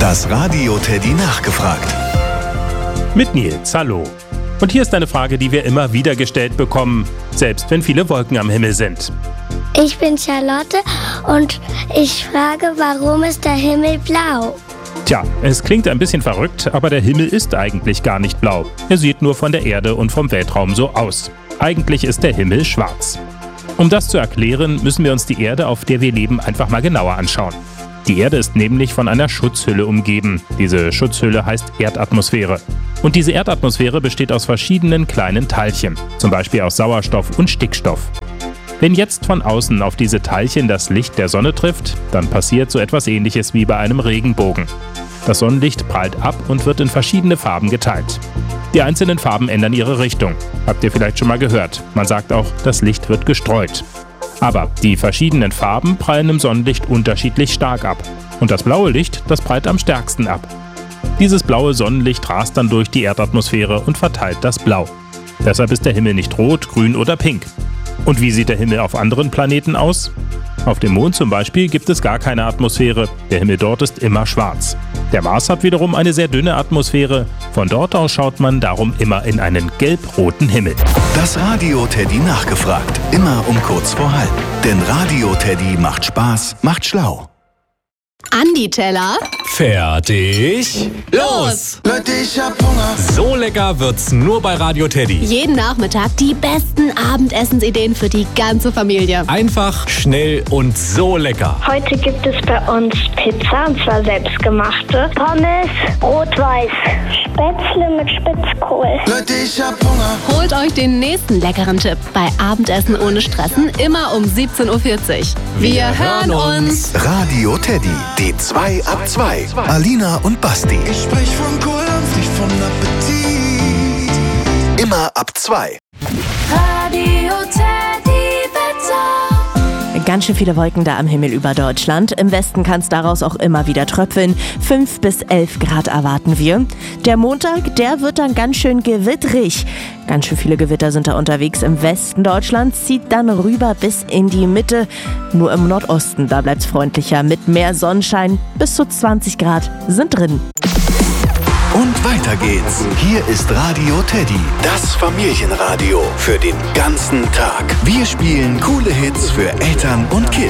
Das Radio Teddy nachgefragt. Mit Nils, hallo. Und hier ist eine Frage, die wir immer wieder gestellt bekommen, selbst wenn viele Wolken am Himmel sind. Ich bin Charlotte und ich frage, warum ist der Himmel blau? Tja, es klingt ein bisschen verrückt, aber der Himmel ist eigentlich gar nicht blau. Er sieht nur von der Erde und vom Weltraum so aus. Eigentlich ist der Himmel schwarz. Um das zu erklären, müssen wir uns die Erde, auf der wir leben, einfach mal genauer anschauen. Die Erde ist nämlich von einer Schutzhülle umgeben. Diese Schutzhülle heißt Erdatmosphäre. Und diese Erdatmosphäre besteht aus verschiedenen kleinen Teilchen, zum Beispiel aus Sauerstoff und Stickstoff. Wenn jetzt von außen auf diese Teilchen das Licht der Sonne trifft, dann passiert so etwas Ähnliches wie bei einem Regenbogen. Das Sonnenlicht prallt ab und wird in verschiedene Farben geteilt. Die einzelnen Farben ändern ihre Richtung. Habt ihr vielleicht schon mal gehört. Man sagt auch, das Licht wird gestreut. Aber die verschiedenen Farben prallen im Sonnenlicht unterschiedlich stark ab. Und das blaue Licht, das prallt am stärksten ab. Dieses blaue Sonnenlicht rast dann durch die Erdatmosphäre und verteilt das Blau. Deshalb ist der Himmel nicht rot, grün oder pink. Und wie sieht der Himmel auf anderen Planeten aus? Auf dem Mond zum Beispiel gibt es gar keine Atmosphäre. Der Himmel dort ist immer schwarz. Der Mars hat wiederum eine sehr dünne Atmosphäre. Von dort aus schaut man darum immer in einen gelb-roten Himmel. Das Radio Teddy nachgefragt. Immer um kurz vor halb. Denn Radio Teddy macht Spaß, macht schlau. Andi Teller. Fertig. Los! Leute, ich hab Hunger. So lecker wird's nur bei Radio Teddy. Jeden Nachmittag die besten Abendessensideen für die ganze Familie. Einfach, schnell und so lecker. Heute gibt es bei uns Pizza, und zwar selbstgemachte. Pommes, rot-weiß, Spätzle mit Spitzkohl. Leute, ich hab Hunger. Holt euch den nächsten leckeren Tipp bei Abendessen ohne Stressen, immer um 17.40 Uhr. Wir hören uns. Radio Teddy, die 2 ab 2. Alina und Basti. Ich sprech von Kunst, nicht von Appetit. Immer ab 2. Radio Teddy Wetter. Ganz schön viele Wolken da am Himmel über Deutschland. Im Westen kann es daraus auch immer wieder tröpfeln. 5 bis 11 Grad erwarten wir. Der Montag, der wird dann ganz schön gewitterig. Ganz schön viele Gewitter sind da unterwegs im Westen Deutschlands, zieht dann rüber bis in die Mitte. Nur im Nordosten, da bleibt es freundlicher mit mehr Sonnenschein. Bis zu 20 Grad sind drin. Und weiter geht's. Hier ist Radio Teddy, das Familienradio für den ganzen Tag. Wir spielen coole Hits für Eltern und Kids.